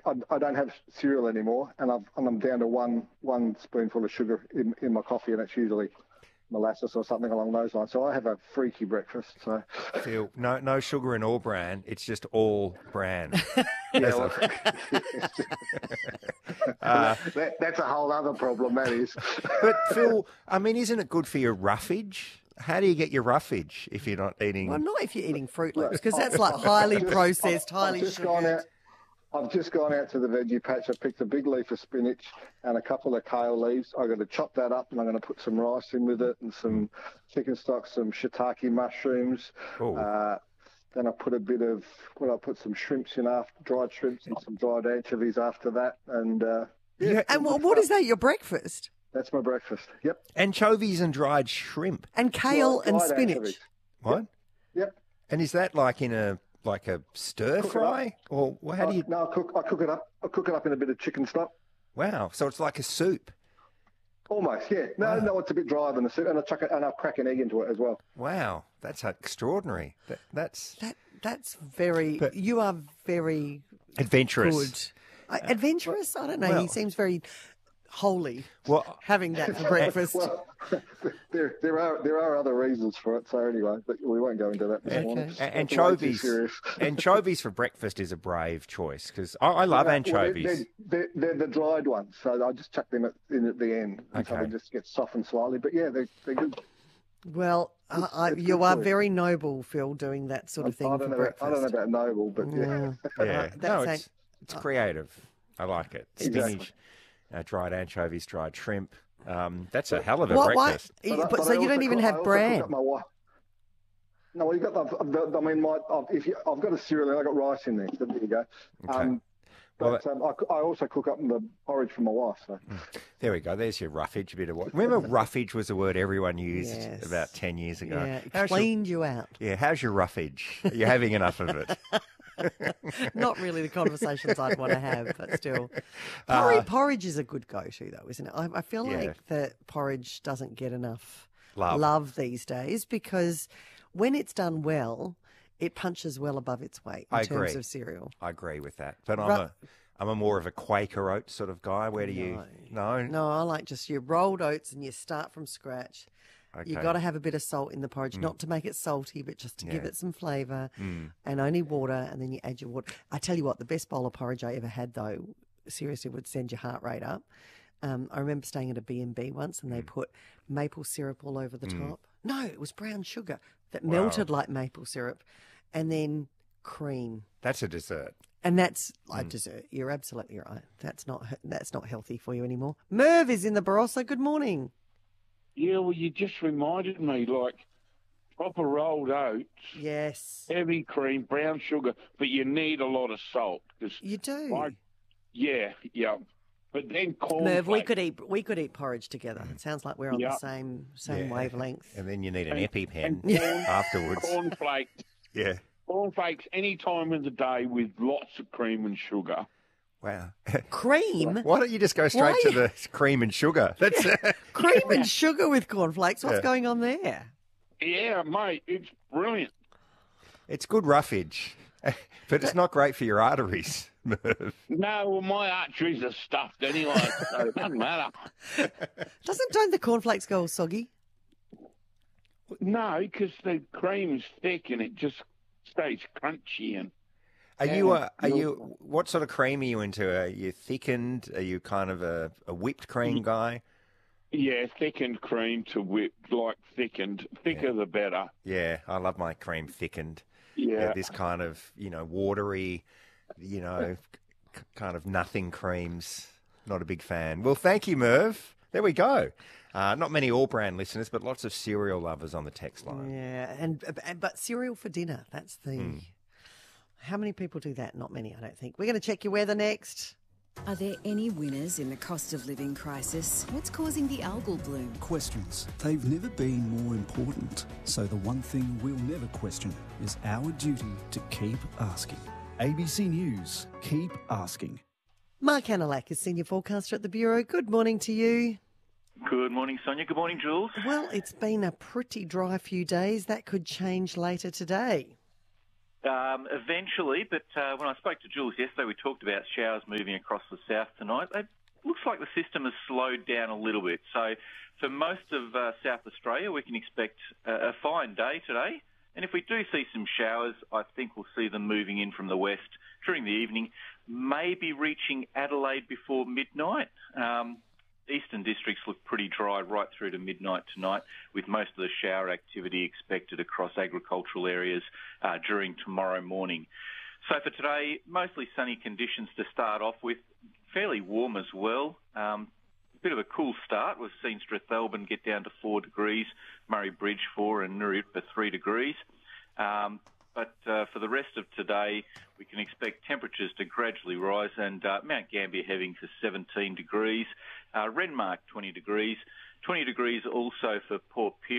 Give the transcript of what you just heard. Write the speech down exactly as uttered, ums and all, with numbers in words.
I, I don't have cereal anymore, and, I've, and I'm down to one one spoonful of sugar in, in my coffee, and it's usually molasses or something along those lines. So I have a freaky breakfast. So Phil, no, no sugar in all bran. It's just all bran. yeah, well, uh, that, that's a whole other problem. That is. But Phil, I mean, isn't it good for your roughage? How do you get your roughage if you're not eating? Well, not if you're eating Fruit Loops, because that's like highly just, processed, I've, highly I've just sugared. gone out. I've just gone out to the veggie patch. I picked a big leaf of spinach and a couple of kale leaves. I'm going to chop that up, and I'm going to put some rice in with it and some chicken stock, some shiitake mushrooms. Uh, then I put a bit of, well, I put some shrimps in after, dried shrimps and some dried anchovies after that. And uh, yeah, yeah, and what, what is that? Your breakfast? That's my breakfast. Yep. Anchovies and dried shrimp. And kale dried, and dried spinach. Anchovies. What? Yep. yep. And is that like in a like a stir Cook fry, or how do you? No, I cook. I cook it up. I cook it up in a bit of chicken stock. Wow, so it's like a soup. Almost, yeah. No, Wow. no, it's a bit drier than a soup, and I chuck it, and I crack an egg into it as well. Wow, that's extraordinary. That, that's That that's very. But- you are very adventurous. good. Uh, adventurous? I don't know. Well- he seems very holy. Well, having that for breakfast. Well, there, there are there are other reasons for it. So anyway, but we won't go into that this Okay. morning. A- It's way too anchovies. serious. Anchovies for breakfast is a brave choice because I, I love Well, anchovies. They're, they're, they're, they're the dried ones, so I just chuck them at, in at the end, and so Okay. they just get softened slightly. But yeah, they're, they're good. Well, I, I, it's you good are for you. very noble, Phil, doing that sort of thing I for don't know. breakfast. I don't know about noble, but yeah. Yeah, That's no, a- it's it's creative. I like it. Exactly. Spinach, uh, dried anchovies, dried shrimp. Um, that's a hell of a What? What? breakfast. You- But I- but but so I you also don't even cook- I have also bran. cook up my wi- No, well, you got the, the. I mean, my I've, if you, I've got a cereal and I've got rice in there. So there you go. Okay. Um, Well, but um, I, I also cook up the porridge for my wife. So There we go. There's your roughage. A bit of what? Remember, roughage was a word everyone used Yes. about ten years ago. Yeah, it How's your- cleaned you out. yeah. How's your roughage? Are you having enough of it? Not really the conversations I'd want to have, but still. Uh, Porridge, porridge is a good go-to, though, isn't it? I, I feel Yeah. like that porridge doesn't get enough Love. these days because when it's done well, it punches well above its weight in I terms agree. of cereal. I agree with that. But I'm Ru- a, I'm a more of a Quaker oat sort of guy. Where do you? No. No, I like just your rolled oats and you start from scratch. You've Okay. got to have a bit of salt in the porridge, not to make it salty, but just to give Yeah. it some flavour Mm. and only water, and then you add your water. I tell you what, the best bowl of porridge I ever had, though, seriously would send your heart rate up. Um, I remember staying at a B and B once and they put maple syrup all over the top. No, it was brown sugar that Wow. melted like maple syrup and then cream. That's a dessert. And that's like dessert. You're absolutely right. That's not that's not healthy for you anymore. Merv is in the Barossa. Good morning. Yeah, well, you just reminded me, like, proper rolled oats, Yes, heavy cream, brown sugar, but you need a lot of salt. 'Cause you do. I, yeah, yeah. But then corn Merv, we flakes. could eat we could eat porridge together. It sounds like we're on Yeah. the same same Yeah. wavelength. And then you need an And- EpiPen and corn- afterwards. Cornflakes, Yeah. cornflakes any time of the day with lots of cream and sugar. Wow. Cream, Why don't you just go straight Why? to the cream and sugar? That's cream and sugar with cornflakes. What's Yeah. going on there? Yeah, mate, it's brilliant. it's good roughage, but it's not great for your arteries. Merv. No, well, my arteries are stuffed anyway, so it doesn't matter. Doesn't don't the cornflakes go all soggy? No, because the cream's thick and it just stays crunchy and. Are you? Yeah, Uh, are you'll- you? What sort of cream are you into? Are you thickened? Are you kind of a, a whipped cream guy? Yeah, thickened cream to whip, like thickened. Thicker the better. Yeah, I love my cream thickened. Yeah. this kind of you know watery, you know, c- kind of nothing creams. Not a big fan. Well, thank you, Merv. There we go. Uh, not many all brand listeners, but lots of cereal lovers on the text line. Yeah, and, and but cereal for dinner. That's the. Hmm. How many people do that? Not many, I don't think. We're going to check your weather next. Are there any winners in the cost of living crisis? What's causing the algal bloom? Questions. They've never been more important. So the one thing we'll never question is our duty to keep asking. A B C News. Keep asking. Mark Hanalak is senior forecaster at the Bureau. Good morning to you. Good morning, Sonia. Good morning, Jules. Well, it's been a pretty dry few days. That could change later today. Um, eventually, but uh, when I spoke to Jules yesterday, we talked about showers moving across the south tonight. It looks like the system has slowed down a little bit. So for most of uh, South Australia, we can expect a, a fine day today. And if we do see some showers, I think we'll see them moving in from the west during the evening, maybe reaching Adelaide before midnight. Um, Eastern districts look pretty dry right through to midnight tonight, with most of the shower activity expected across agricultural areas uh, during tomorrow morning. So for today, mostly sunny conditions to start off with, fairly warm as well. Um, a bit of a cool start. We've seen Strathalbyn get down to four degrees, Murray Bridge four and Nuriootpa three degrees. Um, But uh, for the rest of today, we can expect temperatures to gradually rise, and uh, Mount Gambier heading to seventeen degrees, uh, Renmark twenty degrees, twenty degrees also for Port Pirie.